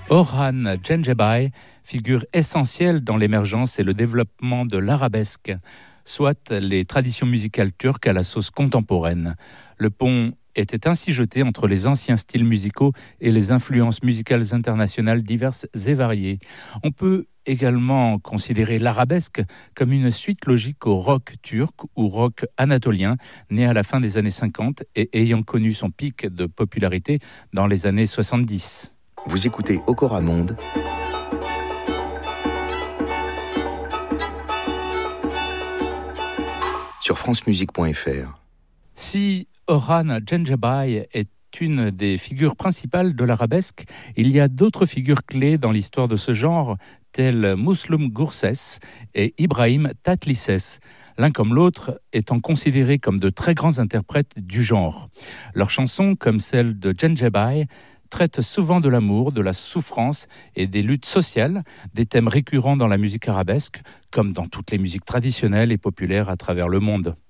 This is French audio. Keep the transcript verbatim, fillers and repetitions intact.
Orhan Gencebay, figure essentielle dans l'émergence et le développement de l'arabesque, soit les traditions musicales turques à la sauce contemporaine. Le pont était ainsi jeté entre les anciens styles musicaux et les influences musicales internationales diverses et variées. On peut également considérer l'arabesque comme une suite logique au rock turc ou rock anatolien, né à la fin des années cinquante et ayant connu son pic de popularité dans les années soixante-dix. Vous écoutez Okora Monde sur france musique point f r. Si Orhan Gencebay est une des figures principales de l'arabesque, il y a d'autres figures clés dans l'histoire de ce genre, tels Müslüm Gürses et Ibrahim Tatlıses, l'un comme l'autre étant considérés comme de très grands interprètes du genre. Leurs chansons, comme celle de Gencebay, traitent souvent de l'amour, de la souffrance et des luttes sociales, des thèmes récurrents dans la musique arabesque, comme dans toutes les musiques traditionnelles et populaires à travers le monde.